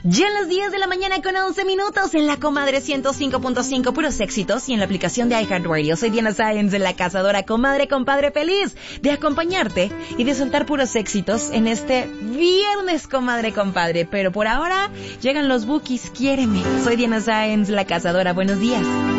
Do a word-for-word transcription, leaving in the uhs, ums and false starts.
Ya en las diez de la mañana con once minutos en la Comadre ciento cinco punto cinco, puros éxitos, y en la aplicación de iHeartRadio. Soy Diana Sáenz, la cazadora, comadre, compadre, feliz de acompañarte y de soltar puros éxitos en este viernes, comadre, compadre. Pero por ahora llegan los Bukis, quiéreme. Soy Diana Sáenz, la cazadora. Buenos días.